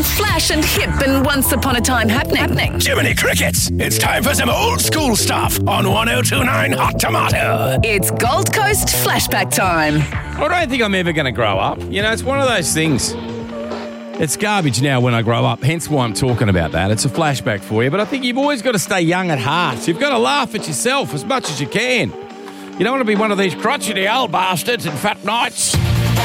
Flash and hip and once upon a time happening. Jiminy Crickets, it's time for some old school stuff on 1029 Hot Tomato. It's Gold Coast flashback time. I don't think I'm ever going to grow up. You know, it's one of those things. It's garbage now when I grow up, hence why I'm talking about that. It's a flashback for you, but I think you've always got to stay young at heart. You've got to laugh at yourself as much as you can. You don't want to be one of these crotchety old bastards and fat knights.